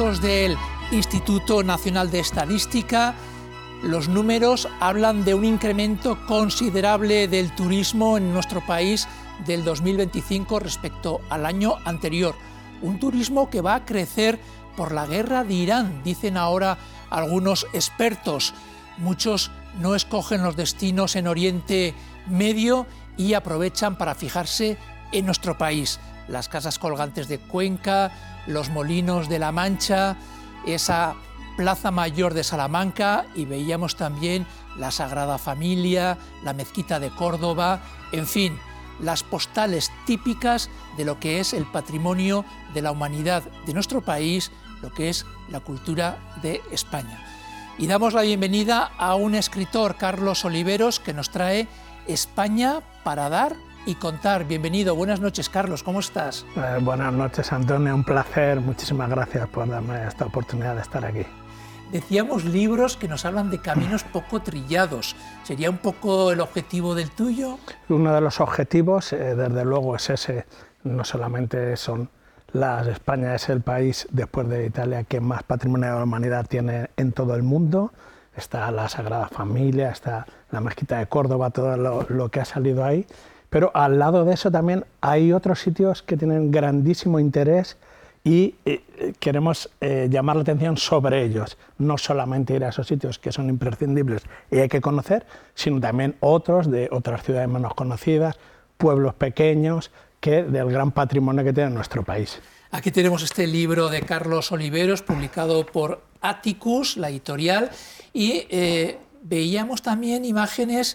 Datos del Instituto Nacional de Estadística, los números hablan de un incremento considerable del turismo en nuestro país del 2025 respecto al año anterior. Un turismo que va a crecer por la guerra de Irán, dicen ahora algunos expertos. Muchos no escogen los destinos en Oriente Medio y aprovechan para fijarse en nuestro país. Las casas colgantes de Cuenca, los molinos de La Mancha, esa Plaza Mayor de Salamanca, y veíamos también la Sagrada Familia, la Mezquita de Córdoba, en fin, las postales típicas de lo que es el patrimonio de la humanidad de nuestro país, lo que es la cultura de España. Y damos la bienvenida a un escritor, Carlos Oliveros, que nos trae España para dar y contar. Bienvenido, buenas noches, Carlos, ¿cómo estás? Buenas noches, Antonio, un placer, muchísimas gracias por darme esta oportunidad de estar aquí. Decíamos libros que nos hablan de caminos poco trillados. ¿Sería un poco el objetivo del tuyo? Uno de los objetivos, desde luego, es ese. No solamente son España es el país, después de Italia, que más patrimonio de la humanidad tiene en todo el mundo. Está la Sagrada Familia, está la Mezquita de Córdoba, todo lo que ha salido ahí. Pero al lado de eso también hay otros sitios que tienen grandísimo interés y queremos llamar la atención sobre ellos. No solamente ir a esos sitios que son imprescindibles y hay que conocer, sino también otros de otras ciudades menos conocidas, pueblos pequeños, del gran patrimonio que tiene nuestro país. Aquí tenemos este libro de Carlos Oliveros, publicado por Atticus, la editorial, y veíamos también imágenes,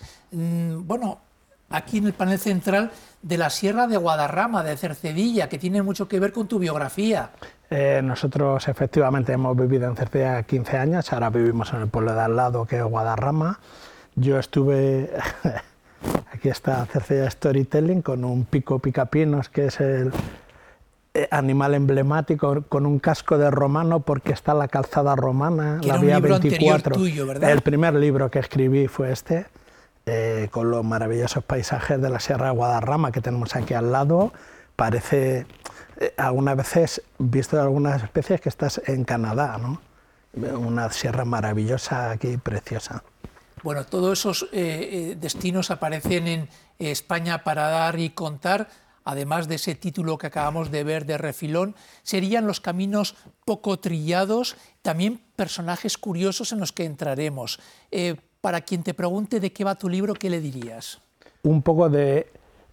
aquí en el panel central, de la Sierra de Guadarrama, de Cercedilla, que tiene mucho que ver con tu biografía. Nosotros efectivamente hemos vivido en Cercedilla 15 años, ahora vivimos en el pueblo de al lado, que es Guadarrama. Yo estuve, aquí está Cercedilla Storytelling, con un pico picapinos, que es el animal emblemático, con un casco de romano, porque está la calzada romana, que la era vía un libro 24. Anterior tuyo, ¿verdad? El primer libro que escribí fue este, con los maravillosos paisajes de la Sierra de Guadarrama que tenemos aquí al lado. Parece, algunas veces, visto de algunas especies, que estás en Canadá, ¿no? Una sierra maravillosa aquí, preciosa. Bueno, todos esos destinos aparecen en España para dar y contar, además de ese título que acabamos de ver de refilón. Serían los caminos poco trillados, también personajes curiosos en los que entraremos. Para quien te pregunte de qué va tu libro, ¿qué le dirías? Un poco de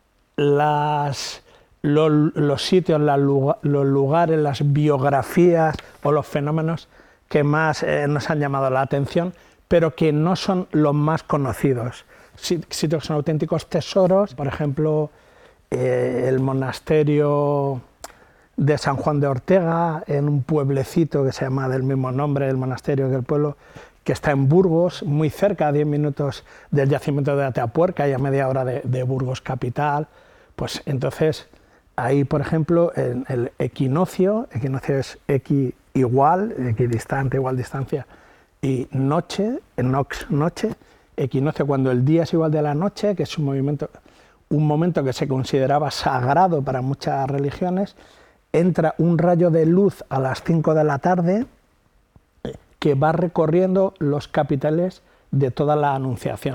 los sitios, los lugares, las biografías o los fenómenos que más nos han llamado la atención, pero que no son los más conocidos. Sitios que son auténticos tesoros, por ejemplo, el monasterio de San Juan de Ortega, en un pueblecito que se llama del mismo nombre, el monasterio que el pueblo, que está en Burgos, muy cerca, a 10 minutos del yacimiento de Atapuerca y a media hora de Burgos capital. Pues entonces, ahí, por ejemplo, en el equinoccio es igual, equidistante, igual distancia, y noche, noche, equinoccio cuando el día es igual de la noche, que es un momento que se consideraba sagrado para muchas religiones. Entra un rayo de luz a las 5 de la tarde que va recorriendo los capiteles de toda la Anunciación.